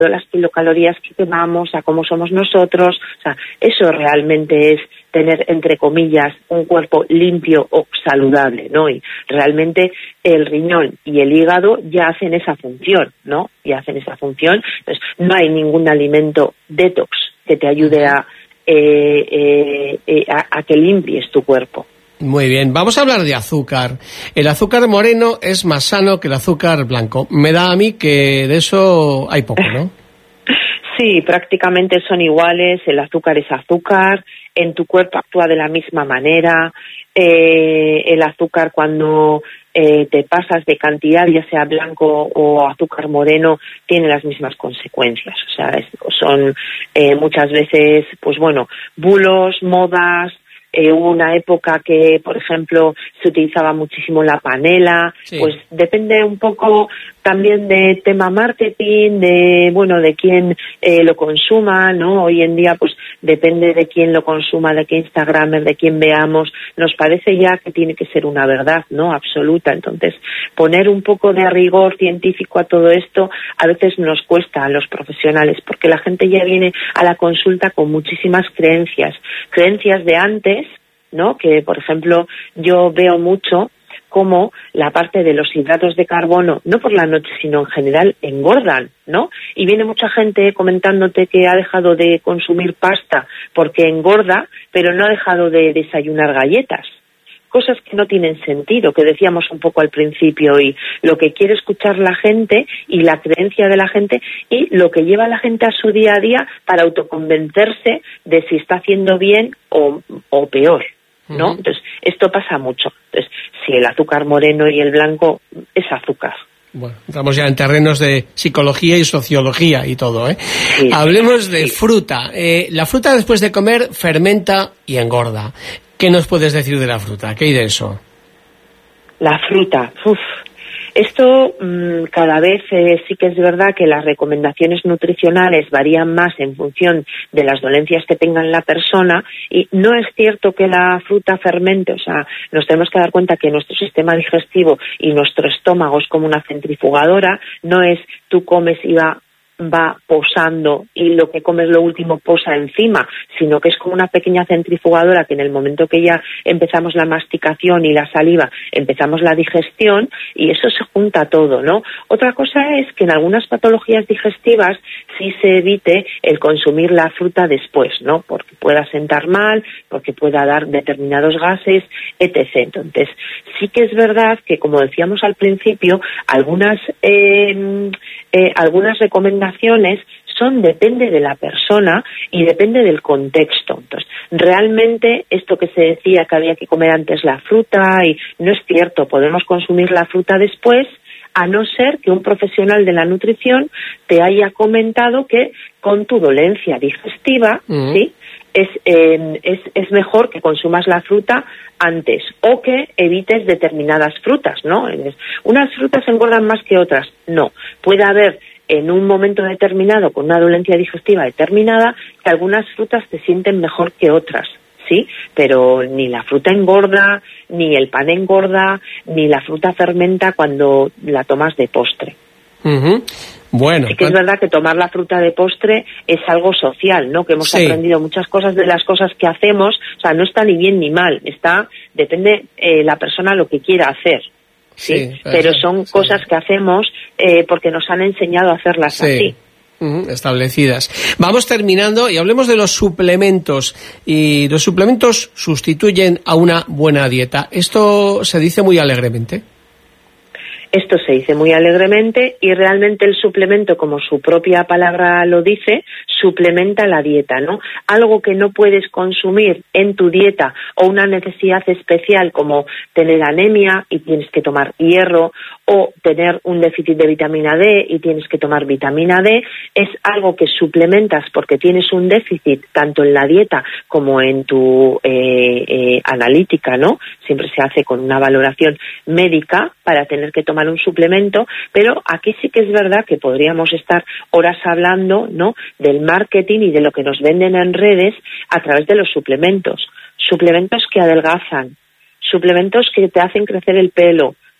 las kilocalorías que quemamos, a cómo somos nosotros. O sea, eso realmente es tener, entre comillas, un cuerpo limpio o saludable, ¿no? Y realmente el riñón y el hígado ya hacen esa función, ¿no? Ya hacen esa función. Entonces, no hay ningún alimento detox que te ayude a que limpies tu cuerpo. Muy bien, vamos a hablar de azúcar. El azúcar moreno es más sano que el azúcar blanco. Me da a mí que de eso hay poco, ¿no? Sí, prácticamente son iguales. El azúcar es azúcar, en tu cuerpo actúa de la misma manera. El azúcar, cuando te pasas de cantidad, ya sea blanco o azúcar moreno, tiene las mismas consecuencias. O sea, son muchas veces, pues bueno, bulos, modas. Hubo una época que, por ejemplo, se utilizaba muchísimo la panela. Sí. Pues depende un poco también de tema marketing, de quién lo consuma, ¿no? Hoy en día, pues depende de quién lo consuma, de qué Instagramer, de quién veamos. Nos parece ya que tiene que ser una verdad, ¿no? Absoluta. Entonces, poner un poco de rigor científico a todo esto a veces nos cuesta a los profesionales, porque la gente ya viene a la consulta con muchísimas creencias de antes, ¿no? Que, por ejemplo, yo veo mucho cómo la parte de los hidratos de carbono, no por la noche, sino en general, engordan, ¿no? Y viene mucha gente comentándote que ha dejado de consumir pasta porque engorda, pero no ha dejado de desayunar galletas. Cosas que no tienen sentido, que decíamos un poco al principio, y lo que quiere escuchar la gente y la creencia de la gente y lo que lleva a la gente a su día a día para autoconvencerse de si está haciendo bien o peor, ¿no? Uh-huh. Entonces, esto pasa mucho. Entonces, si el azúcar moreno y el blanco es azúcar. Bueno, entramos ya en terrenos de psicología y sociología y todo, ¿eh? Sí. Hablemos de fruta. La fruta después de comer fermenta y engorda. ¿Qué nos puedes decir de la fruta? ¿Qué hay de eso? La fruta, esto cada vez sí que es verdad que las recomendaciones nutricionales varían más en función de las dolencias que tenga la persona, y no es cierto que la fruta fermente. O sea, nos tenemos que dar cuenta que nuestro sistema digestivo y nuestro estómago es como una centrifugadora. No es tú comes y va posando y lo que comes lo último posa encima, sino que es como una pequeña centrifugadora que en el momento que ya empezamos la masticación y la saliva, empezamos la digestión, y eso se junta todo, ¿no? Otra cosa es que en algunas patologías digestivas sí se evite el consumir la fruta después, ¿no? Porque pueda sentar mal, porque pueda dar determinados gases, etc. Entonces, sí que es verdad que, como decíamos al principio, algunas recomendaciones depende de la persona y depende del contexto. Entonces, realmente esto que se decía que había que comer antes la fruta, y no es cierto, podemos consumir la fruta después, a no ser que un profesional de la nutrición te haya comentado que con tu dolencia digestiva, ¿sí?, es mejor que consumas la fruta antes, o que evites determinadas frutas, ¿no? Unas frutas engordan más que otras. No, puede haber en un momento determinado, con una dolencia digestiva determinada, que algunas frutas te sienten mejor que otras, ¿sí? Pero ni la fruta engorda, ni el pan engorda, ni la fruta fermenta cuando la tomas de postre. Uh-huh. Bueno, sí que es verdad que tomar la fruta de postre es algo social, ¿no? Que hemos aprendido muchas cosas de las cosas que hacemos. O sea, no está ni bien ni mal, depende la persona lo que quiera hacer. Sí, pero son cosas que hacemos porque nos han enseñado a hacerlas así. Establecidas. Vamos terminando y hablemos de los suplementos. Y los suplementos sustituyen a una buena dieta. Esto se dice muy alegremente. Esto se dice muy alegremente, y realmente el suplemento, como su propia palabra lo dice, suplementa la dieta, ¿no? Algo que no puedes consumir en tu dieta, o una necesidad especial como tener anemia y tienes que tomar hierro, o tener un déficit de vitamina D y tienes que tomar vitamina D, es algo que suplementas porque tienes un déficit tanto en la dieta como en tu analítica, ¿no? Siempre se hace con una valoración médica para tener que tomar un suplemento, pero aquí sí que es verdad que podríamos estar horas hablando, ¿no?, del marketing y de lo que nos venden en redes a través de los suplementos. Suplementos que adelgazan, suplementos que te hacen crecer el pelo,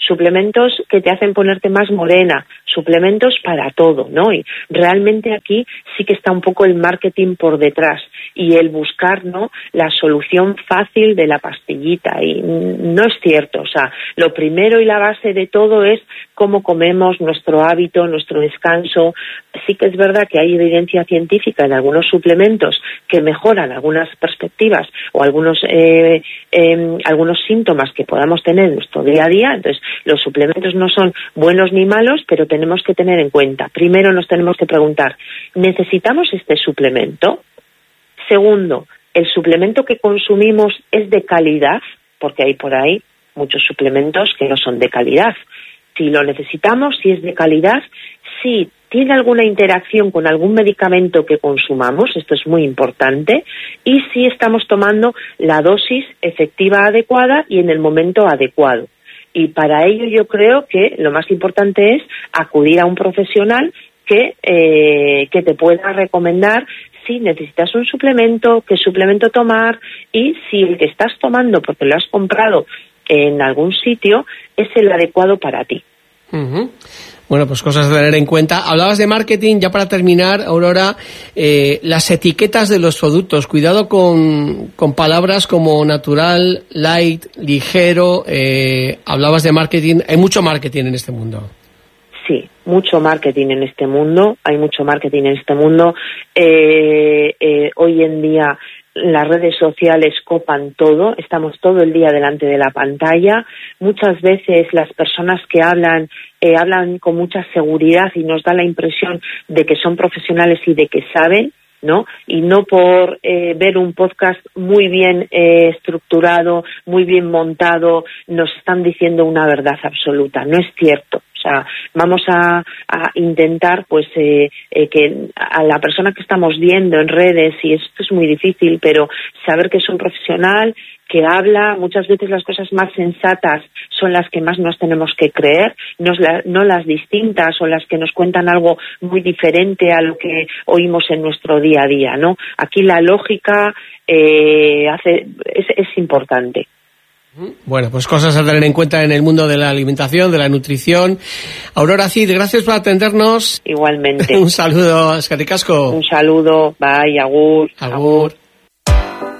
suplementos que te hacen ponerte más morena, suplementos para todo, ¿no? Y realmente aquí sí que está un poco el marketing por detrás y el buscar, ¿no?, la solución fácil de la pastillita, y no es cierto. O sea, lo primero y la base de todo es cómo comemos, nuestro hábito, nuestro descanso. Sí que es verdad que hay evidencia científica en algunos suplementos que mejoran algunas perspectivas o algunos síntomas que podamos tener en nuestro día a día. Entonces, los suplementos no son buenos ni malos, pero tenemos que tener en cuenta. Primero nos tenemos que preguntar, ¿necesitamos este suplemento? Segundo, ¿el suplemento que consumimos es de calidad? Porque hay por ahí muchos suplementos que no son de calidad. Si lo necesitamos, si es de calidad, si tiene alguna interacción con algún medicamento que consumamos, esto es muy importante, y si estamos tomando la dosis efectiva adecuada y en el momento adecuado. Y para ello yo creo que lo más importante es acudir a un profesional que te pueda recomendar si necesitas un suplemento, qué suplemento tomar, y si el que estás tomando porque lo has comprado en algún sitio es el adecuado para ti. Uh-huh. Bueno, pues cosas a tener en cuenta. Hablabas de marketing, ya para terminar, Aurora, las etiquetas de los productos. Cuidado con palabras como natural, light, ligero. Hablabas de marketing. Hay mucho marketing en este mundo. Sí, mucho marketing en este mundo. Hay mucho marketing en este mundo. Hoy en día las redes sociales copan todo, estamos todo el día delante de la pantalla. Muchas veces las personas que hablan con mucha seguridad y nos da la impresión de que son profesionales y de que saben, ¿no? Y no por ver un podcast muy bien estructurado, muy bien montado, nos están diciendo una verdad absoluta. No es cierto. O sea, vamos a intentar, pues, que a la persona que estamos viendo en redes, y esto es muy difícil, pero saber que es un profesional que habla, muchas veces las cosas más sensatas son las que más nos tenemos que creer, no las distintas o las que nos cuentan algo muy diferente a lo que oímos en nuestro día a día, ¿no? Aquí la lógica es importante. Bueno, pues cosas a tener en cuenta en el mundo de la alimentación, de la nutrición. Aurora Cid, gracias por atendernos. Igualmente. Un saludo, eskerrik asko. Un saludo, bye, agur. Agur.